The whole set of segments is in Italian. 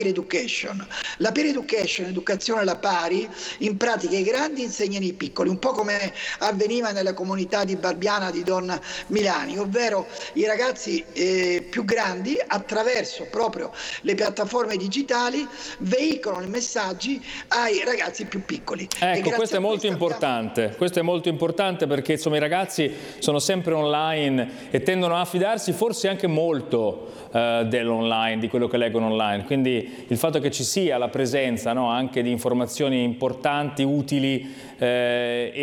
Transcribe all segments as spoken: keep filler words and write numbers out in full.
education. La peer education, educazione alla pari, in pratica i grandi insegnano i piccoli, un po' come avveniva nella comunità di Barbiana di Don Milani, ovvero i ragazzi eh, più grandi attraverso proprio le piattaforme digitali veicolano i messaggi ai ragazzi più piccoli. Ecco, questo è molto importante, abbiamo... questo è molto importante perché insomma i ragazzi sono sempre online e tendono a fidarsi forse anche molto eh, dell'online, di quello che leggono online, quindi il fatto che ci sia la presenza, no, anche di informazioni importanti, utili eh,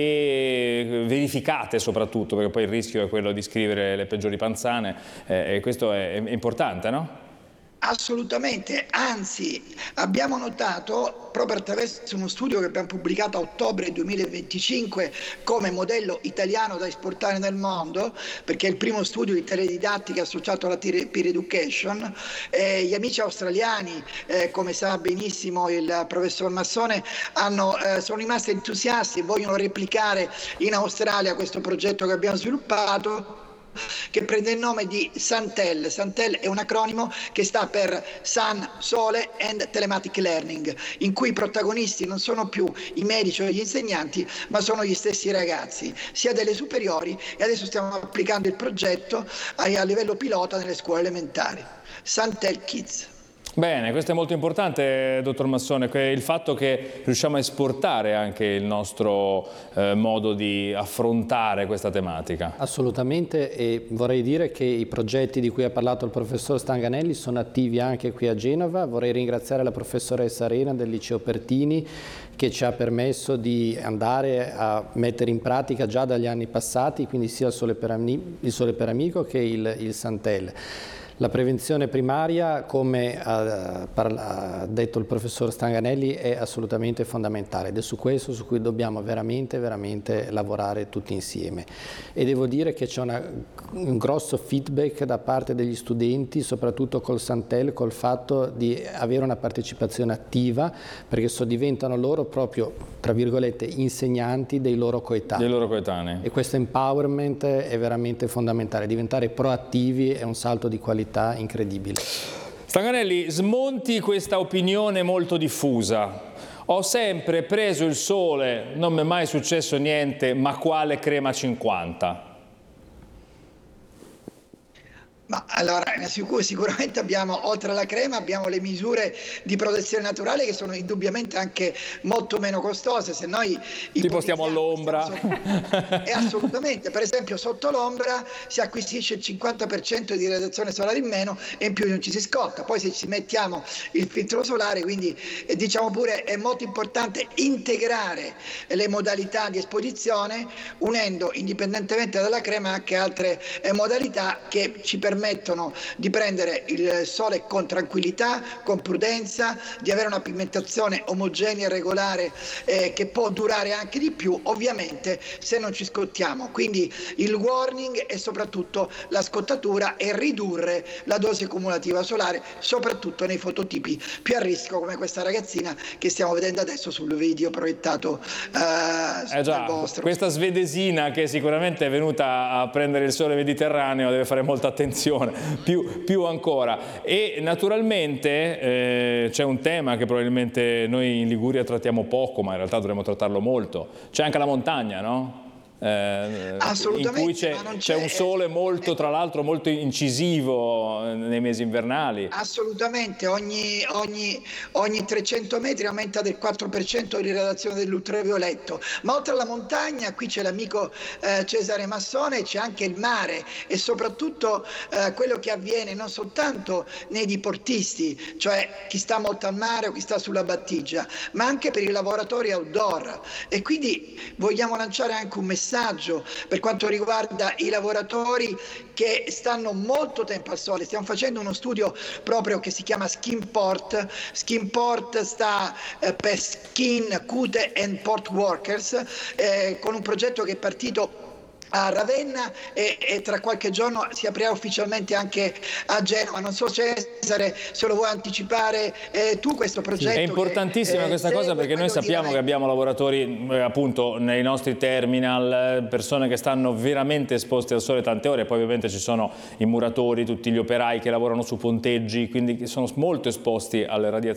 e verificate soprattutto, perché poi il rischio è quello di scrivere le peggiori panzane eh, e questo è, è importante, no? Assolutamente, anzi abbiamo notato proprio attraverso uno studio che abbiamo pubblicato a ottobre duemilaventicinque come modello italiano da esportare nel mondo, perché è il primo studio di teledidattica associato alla peer education. Eh, gli amici australiani, eh, come sa benissimo il professor Massone, hanno, eh, sono rimasti entusiasti e vogliono replicare in Australia questo progetto che abbiamo sviluppato, che prende il nome di SUNTEL. SUNTEL è un acronimo che sta per Sun, Sole and Telematic Learning, in cui i protagonisti non sono più i medici o gli insegnanti, ma sono gli stessi ragazzi, sia delle superiori, e adesso stiamo applicando il progetto a, a livello pilota nelle scuole elementari. SUNTEL Kids. Bene, questo è molto importante, dottor Massone, il fatto che riusciamo a esportare anche il nostro eh, modo di affrontare questa tematica. Assolutamente, e vorrei dire che i progetti di cui ha parlato il professor Stanganelli sono attivi anche qui a Genova. Vorrei ringraziare la professoressa Arena del liceo Pertini che ci ha permesso di andare a mettere in pratica già dagli anni passati, quindi sia il Sole per, Ami- il Sole per Amico che il, il SUNTEL. La prevenzione primaria, come ha, ha detto il professor Stanganelli, è assolutamente fondamentale ed è su questo su cui dobbiamo veramente, veramente lavorare tutti insieme. E devo dire che c'è una, un grosso feedback da parte degli studenti, soprattutto col SUNTEL, col fatto di avere una partecipazione attiva, perché so, diventano loro proprio, tra virgolette, insegnanti dei loro coetanei. Dei loro coetanei. E questo empowerment è veramente fondamentale, diventare proattivi è un salto di qualità incredibile. Stanganelli, smonti questa opinione molto diffusa. Ho sempre preso il sole, non mi è mai successo niente, ma quale crema cinquanta? Ma allora, sicuramente abbiamo, oltre alla crema, abbiamo le misure di protezione naturale che sono indubbiamente anche molto meno costose. Se noi tipo stiamo all'ombra. E assolutamente, per esempio sotto l'ombra si acquisisce il cinquanta per cento di radiazione solare in meno e in più non ci si scotta. Poi se ci mettiamo il filtro solare, quindi eh, diciamo pure è molto importante integrare le modalità di esposizione, unendo indipendentemente dalla crema anche altre eh, modalità che ci permettono permettono di prendere il sole con tranquillità, con prudenza, di avere una pigmentazione omogenea e regolare eh, che può durare anche di più, ovviamente se non ci scottiamo. Quindi il warning è soprattutto la scottatura e ridurre la dose cumulativa solare, soprattutto nei fototipi più a rischio come questa ragazzina che stiamo vedendo adesso sul video proiettato eh, eh già, dal vostro. Questa svedesina che sicuramente è venuta a prendere il sole mediterraneo deve fare molta attenzione. Più, più ancora. E naturalmente eh, c'è un tema che probabilmente noi in Liguria trattiamo poco, ma in realtà dovremmo trattarlo molto. C'è anche la montagna, no? Eh, in cui c'è un sole molto, tra l'altro, molto incisivo nei mesi invernali. Assolutamente, ogni, ogni, ogni trecento metri aumenta del quattro per cento l'irradiazione dell'ultravioletto. Ma oltre alla montagna, qui c'è l'amico eh, Cesare Massone, c'è anche il mare e soprattutto eh, quello che avviene non soltanto nei diportisti, cioè chi sta molto al mare o chi sta sulla battigia, ma anche per i lavoratori outdoor. E quindi vogliamo lanciare anche un messaggio per quanto riguarda i lavoratori che stanno molto tempo al sole. Stiamo facendo uno studio proprio che si chiama Skinport. Skinport sta eh, per Skin, Cute and Port Workers, eh, con un progetto che è partito a Ravenna e, e tra qualche giorno si aprirà ufficialmente anche a Genova. Non so, Cesare, se lo vuoi anticipare eh, tu questo progetto. È importantissima che, eh, questa cosa, perché noi sappiamo che abbiamo lavoratori eh, appunto nei nostri terminal, persone che stanno veramente esposte al sole tante ore, poi ovviamente ci sono i muratori, tutti gli operai che lavorano su ponteggi, quindi sono molto esposti alle radiazioni.